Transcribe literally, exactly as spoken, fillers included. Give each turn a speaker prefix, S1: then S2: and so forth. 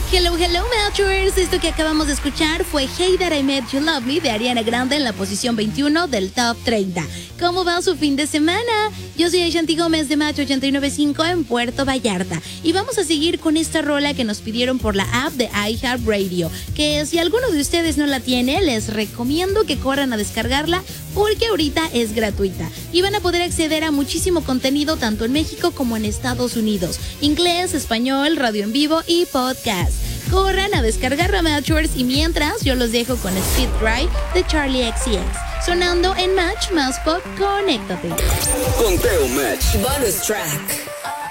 S1: Hello, hello, Matchers. Esto que acabamos de escuchar fue Hey That I Met You Love Me de Ariana Grande en la posición veintiuno del Top treinta. ¿Cómo va su fin de semana? Yo soy Aishanti Gómez de Match ochenta y nueve punto cinco en Puerto Vallarta y vamos a seguir con esta rola que nos pidieron por la app de iHeartRadio, que si alguno de ustedes no la tiene, les recomiendo que corran a descargarla porque ahorita es gratuita y van a poder acceder a muchísimo contenido tanto en México como en Estados Unidos, inglés, español, radio en vivo y podcast. Corran a descargar a Matchers y mientras yo los dejo con Speed Dry de Charlie X C X. Sonando en Match Más Pop, conéctate.
S2: Conteo Match. Bonus track.